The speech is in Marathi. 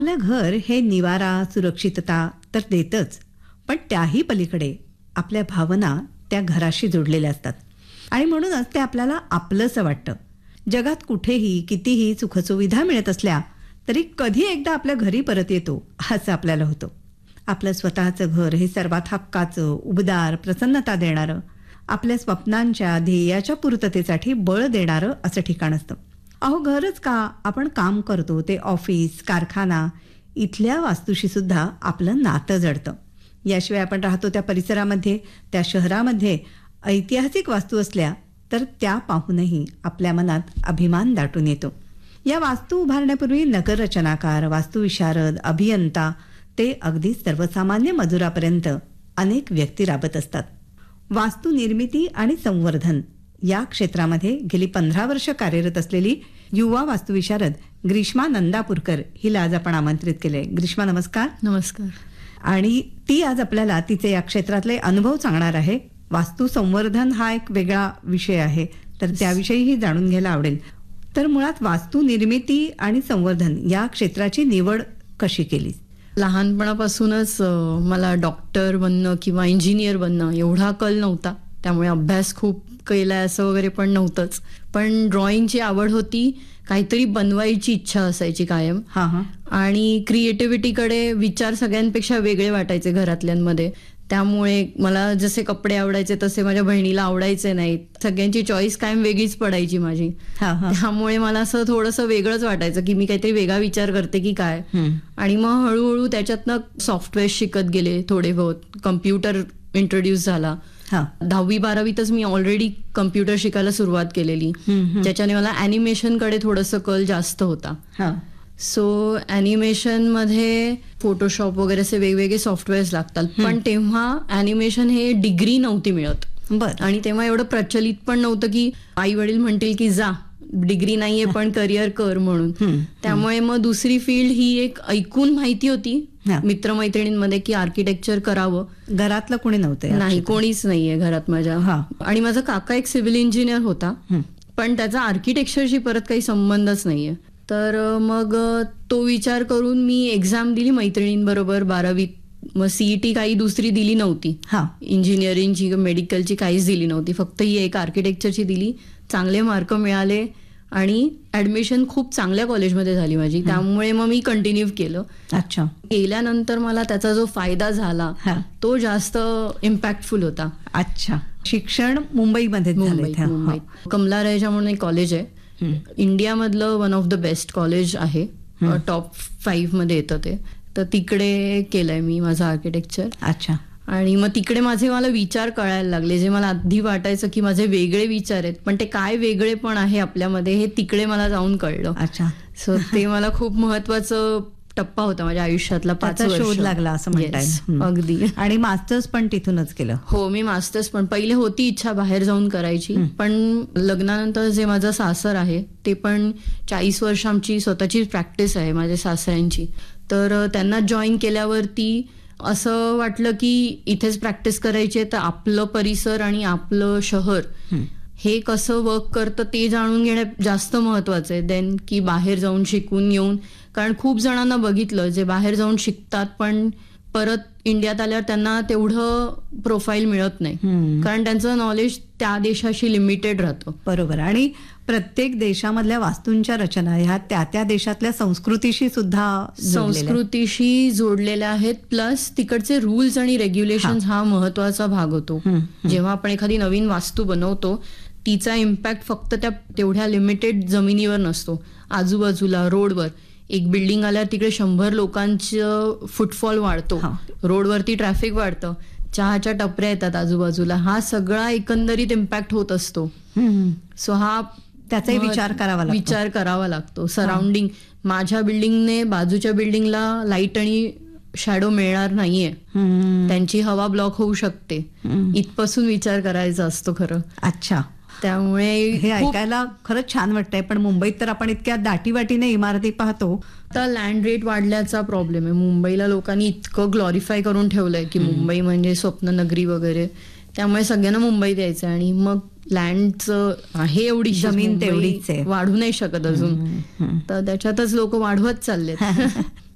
आपलं घर हे निवारा सुरक्षितता तर देतच, पण त्याही पलीकडे आपल्या भावना त्या घराशी जोडलेल्या असतात आणि म्हणूनच ते आपल्याला आपलंसं वाटतं. जगात कुठेही कितीही सुखसुविधा मिळत असल्या तरी कधी एकदा आपल्या घरी परत येतो असं आपल्याला होतं. आपलं स्वतःचं घर हे सर्वात हक्काचं, उबदार, प्रसन्नता देणारं, आपल्या स्वप्नांच्या ध्येयाच्या पूर्ततेसाठी बळ देणारं असं ठिकाण असतं. अहो घरच का, आपण काम करतो ते ऑफिस, कारखाना, इथल्या वास्तूशी सुद्धा आपलं नातं जडतं. याशिवाय आपण राहतो त्या परिसरामध्ये, त्या शहरामध्ये ऐतिहासिक वास्तू असल्या तर त्या पाहूनही आपल्या मनात अभिमान दाटून येतो. या वास्तू उभारण्यापूर्वी नगररचनाकार, वास्तुविशारद, अभियंता ते अगदी सर्वसामान्य मजुरापर्यंत अनेक व्यक्ती राबत असतात. वास्तू निर्मिती आणि संवर्धन या क्षेत्रामध्ये गेली 15 वर्ष कार्यरत असलेली युवा वास्तुविशारद ग्रीष्मा नंदापूरकर हिला आज आपण आमंत्रित केले. ग्रीष्मा, नमस्कार. नमस्कार. आणि ती आज आपल्याला तिचे या क्षेत्रातले अनुभव सांगणार आहे. वास्तू संवर्धन हा एक वेगळा विषय आहे, तर त्याविषयीही जाणून घ्यायला आवडेल. तर मुळात वास्तू निर्मिती आणि संवर्धन या क्षेत्राची निवड कशी केली? लहानपणापासूनच मला डॉक्टर बनणं किंवा इंजिनियर बनणं एवढा कल नव्हता, त्यामुळे अभ्यास खूप केलाय असं वगैरे पण नव्हतंच. पण ड्रॉइंगची आवड होती, काहीतरी बनवायची इच्छा असायची कायम. आणि क्रिएटिव्हिटीकडे विचार सगळ्यांपेक्षा वेगळे वाटायचे घरातल्यांमध्ये. त्यामुळे मला जसे कपडे आवडायचे तसे माझ्या बहिणीला आवडायचे नाहीत. सगळ्यांची चॉईस कायम वेगळीच पडायची माझी. त्यामुळे मला असं थोडंसं वेगळंच वाटायचं की मी काहीतरी वेगळा विचार करते की काय. आणि मग हळूहळू त्याच्यातनं सॉफ्टवेअर शिकत गेले थोडे बहुत. कम्प्युटर इंट्रोड्यूस झाला. 10वी-12वीतच मी ऑलरेडी कम्प्युटर शिकायला सुरुवात केलेली, ज्याच्याने मला ॲनिमेशनकडे थोडंसं कल जास्त होता. सो ॲनिमेशन मध्ये फोटोशॉप वगैरे असे वेगवेगळे सॉफ्टवेअर्स लागतात. पण तेव्हा ॲनिमेशन हे डिग्री नव्हती मिळत. आणि तेव्हा एवढं प्रचलित पण नव्हतं की आई वडील म्हणतील की जा, डिग्री नाहीये पण करिअर कर म्हणून. त्यामुळे मग दुसरी फील्ड ही एक ऐकून माहिती होती मित्रमैत्रिणींमध्ये की आर्किटेक्चर करावं. घरातलं कोणी नव्हतं? नाही, कोणीच नाहीये घरात माझ्या. आणि माझा काका एक सिव्हिल इंजिनियर होता, पण त्याचा आर्किटेक्चरशी परत काही संबंधच नाहीये. तर मग तो विचार करून मी एक्झाम दिली मैत्रिणींबरोबर 12वीत. मग सीईटी काही दुसरी दिली नव्हती, इंजिनिअरिंगची मेडिकलची काहीच दिली नव्हती, फक्त ही एक आर्किटेक्चरची दिली. चांगले मार्क मिळाले आणि ऍडमिशन खूप चांगल्या कॉलेजमध्ये झाली माझी. त्यामुळे मग मी कंटिन्यू केलं. अच्छा. केल्यानंतर मला त्याचा जो फायदा झाला तो जास्त इम्पॅक्टफुल होता. अच्छा. शिक्षण मुंबईमध्ये मुंबईत कमला रायजा म्हणून एक कॉलेज आहे, इंडियामधलं one of the best college आहे, टॉप 5 मध्ये येतं ते. तर तिकडे केलंय मी माझं आर्किटेक्चर. अच्छा. आणि मग तिकडे मला विचार कळायला लागले, जे मला आधी वाटायचं की माझे वेगळे विचार आहेत, पण ते काय वेगळे पण आहे आपल्यामध्ये हे तिकडे मला जाऊन कळलं. अच्छा. सो ते मला खूप महत्वाचं टप्पा होता माझ्या आयुष्यातला. 5 वर्ष शोध लागला असं म्हणताय. अगदी. आणि मास्टर्स पण तिथूनच केलं? हो, मी मास्टर्स पण पहिले होती इच्छा बाहेर जाऊन करायची, पण लग्नानंतर जे माझं सासर आहे ते पण 40 वर्ष आमची स्वतःची प्रॅक्टिस आहे माझ्या सासऱ्यांची. तर त्यांना जॉईन केल्यावरती असं वाटलं की इथेच प्रॅक्टिस करायची, तर आपलं परिसर आणि आपलं शहर हे कसं वर्क करतं ते जाणून घेणं जास्त महत्वाचं आहे देन की बाहेर जाऊन शिकून येऊन. कारण खूप जणांना बघितलं जे बाहेर जाऊन शिकतात पण परत इंडियात आल्यावर त्यांना तेवढं प्रोफाईल मिळत नाही, कारण त्यांचं नॉलेज त्या देशाशी लिमिटेड राहतं. बरोबर. आणि प्रत्येक देशामधल्या वास्तूंच्या रचना ह्या त्या देशातल्या संस्कृतीशी जोडलेल्या आहेत. प्लस तिकडचे रूल्स आणि रेग्युलेशन्स हा महत्वाचा भाग होतो. जेव्हा आपण एखादी नवीन वास्तू बनवतो तिचा इम्पॅक्ट फक्त त्या तेवढ्या लिमिटेड जमिनीवर नसतो, आजूबाजूला रोडवर एक बिल्डिंग आल्यावर तिकडे 100 लोकांचं फुटफॉल वाढतो, रोडवरती ट्रॅफिक वाढतं, चहाच्या टपऱ्या येतात आजूबाजूला, हा सगळा एकंदरीत इम्पॅक्ट होत असतो. सो हा त्याचाही विचार करावा लागतो. सराउंडिंग, माझ्या बिल्डिंगने बाजूच्या बिल्डिंगला लाईट आणि शॅडो मिळणार नाहीये, त्यांची हवा ब्लॉक होऊ शकते, इथपासून विचार करायचा असतो खरं. अच्छा. त्यामुळे हे ऐकायला खरंच छान वाटतंय. पण मुंबईत तर आपण इतक्या दाटीवाटीने इमारती पाहतो. तर लँड रेट वाढल्याचा प्रॉब्लेम आहे. मुंबईला लोकांनी इतकं ग्लॉरिफाय करून ठेवलंय की मुंबई म्हणजे स्वप्न नगरी वगैरे, त्यामुळे सगळ्यांना मुंबईत यायचं. आणि मग लँडचं आहे एवढी जमीन तेवढीच आहे, वाढू नाही शकत अजून, तर त्याच्यातच लोक वाढवत चाललेत.